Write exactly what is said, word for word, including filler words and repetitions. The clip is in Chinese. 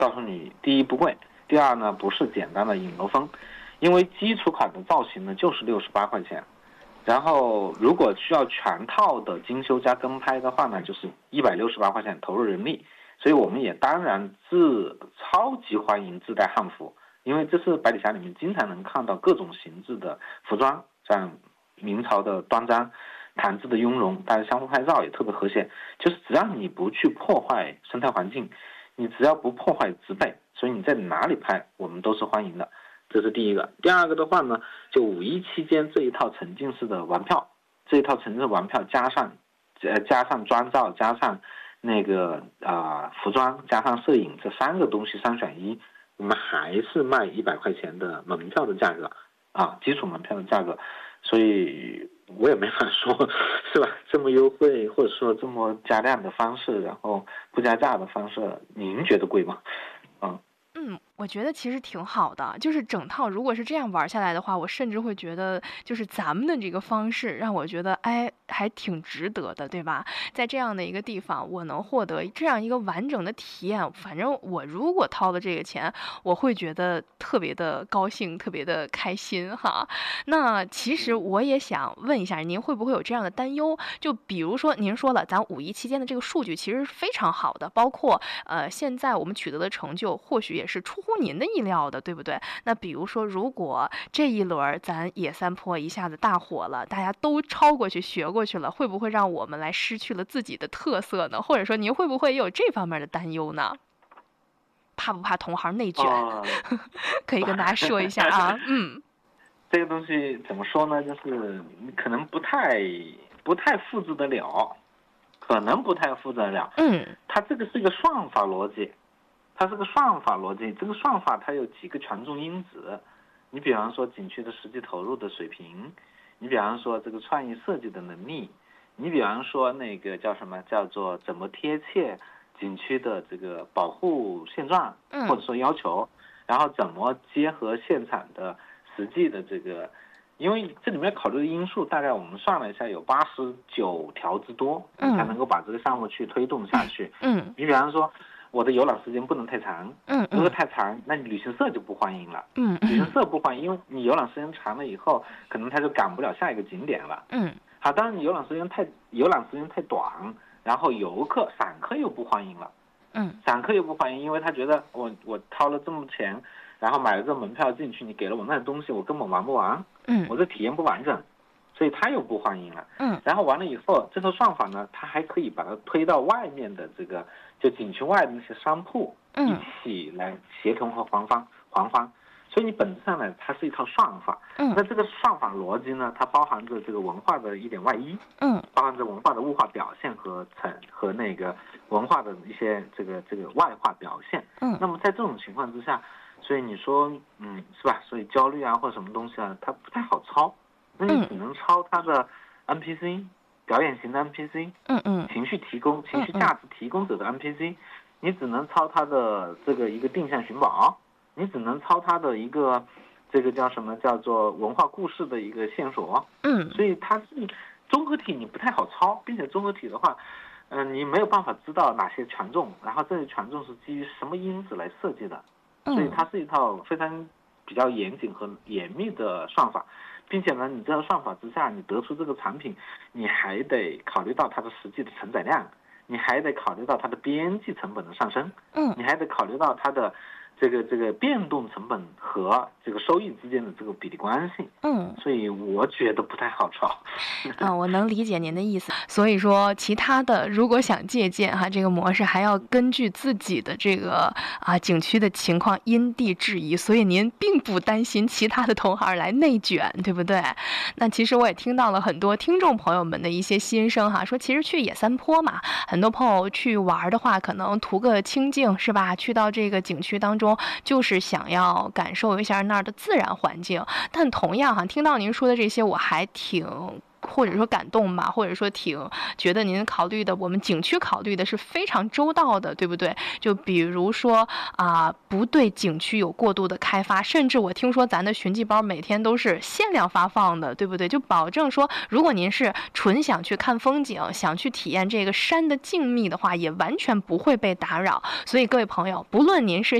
告诉你，第一不贵，第二呢不是简单的影楼风，因为基础款的造型呢就是六十八块钱，然后如果需要全套的精修加跟拍的话呢，就是一百六十八块钱投入人力。所以我们也当然自超级欢迎自带汉服，因为这是百里霞里面经常能看到各种形制的服装，像明朝的端庄，唐制的雍容，大家相互拍照也特别和谐。就是只要你不去破坏生态环境，你只要不破坏植被，所以你在哪里拍我们都是欢迎的。这是第一个。第二个的话呢，就五一期间这一套沉浸式的玩票，这一套沉浸式玩票加上呃加上妆造加上那个啊、呃、服装加上摄影这三个东西三选一，我们还是卖一百块钱的门票的价格啊，基础门票的价格。所以我也没法说是吧，这么优惠或者说这么加量的方式，然后不加价的方式，您觉得贵吗？嗯嗯，我觉得其实挺好的，就是整套如果是这样玩下来的话，我甚至会觉得，就是咱们的这个方式让我觉得，哎，还挺值得的，对吧？在这样的一个地方，我能获得这样一个完整的体验，反正我如果掏了这个钱，我会觉得特别的高兴，特别的开心哈。那其实我也想问一下，您会不会有这样的担忧？就比如说您说了，咱五一期间的这个数据其实是非常好的，包括呃现在我们取得的成就，或许也是出乎您的意料的，对不对？那比如说，如果这一轮咱野三坡一下子大火了，大家都超过去学过去了，会不会让我们来失去了自己的特色呢？或者说，您会不会也有这方面的担忧呢？怕不怕同行内卷？ 哦， 可以跟大家说一下啊。嗯， 这个东西怎么说呢？就是可能不太不太复制得了，可能不太复制得了。 嗯， 它这个是一个算法逻辑，它是个算法逻辑。这个算法它有几个权重因子，你比方说景区的实际投入的水平，你比方说这个创意设计的能力，你比方说那个叫什么叫做怎么贴切景区的这个保护现状或者说要求，然后怎么结合现场的实际的这个，因为这里面考虑的因素大概我们算了一下有八十九条之多，你才能够把这个项目去推动下去。 嗯， 你比方说我的游览时间不能太长， 嗯， 如果太长，那你旅行社就不欢迎了。 嗯， 旅行社不欢迎，因为你游览时间长了以后，可能他就赶不了下一个景点了。 嗯， 好，当然你游览时间太游览时间太短，然后游客散客又不欢迎了。 嗯， 散客又不欢迎，因为他觉得我我掏了这么钱，然后买了这门票进去，你给了我那东西，我根本玩不完， 嗯， 我这体验不完整，所以他又不欢迎了。 嗯， 然后完了以后，这套算法呢，它还可以把它推到外面的这个就景区外的那些商铺一起来协同和黄方黄方。所以你本质上呢，它是一套算法。 嗯， 那这个算法逻辑呢，它包含着这个文化的一点外衣。 嗯， 包含着文化的物化表现和成和那个文化的一些这个这个外化表现。 嗯， 那么在这种情况之下，所以你说嗯是吧？所以焦虑啊或者什么东西啊，它不太好抄，那你只能抄它的 N P C， 表演型的 N P C。 嗯嗯， 情绪提供情绪价值提供者的 N P C， 你只能抄它的这个一个定向寻宝。你只能抄它的一个，这个叫什么叫做文化故事的一个线索。 嗯， 所以它是综合体，你不太好抄，并且综合体的话，嗯、呃，你没有办法知道哪些权重，然后这些权重是基于什么因子来设计的，所以它是一套非常比较严谨和严密的算法，并且呢，你这套算法之下，你得出这个产品，你还得考虑到它的实际的承载量，你还得考虑到它的边际成本的上升， 嗯， 你还得考虑到它的这个这个变动成本和这个收益之间的这个比例关系。 嗯， 所以我觉得不太好抄。 啊，我能理解您的意思。所以说，其他的如果想借鉴哈这个模式，还要根据自己的这个啊景区的情况因地制宜。所以您并不担心其他的同行来内卷，对不对？那其实我也听到了很多听众朋友们的一些心声哈，说其实去野三坡嘛，很多朋友去玩的话，可能图个清静是吧？去到这个景区当中，就是想要感受一下那儿的自然环境。但同样哈，听到您说的这些，我还挺或者说感动吧，或者说挺觉得您考虑的我们景区考虑的是非常周到的，对不对？就比如说啊、呃，不对景区有过度的开发，甚至我听说咱的寻迹包每天都是限量发放的，对不对？就保证说，如果您是纯想去看风景，想去体验这个山的静谧的话，也完全不会被打扰。所以各位朋友，不论您是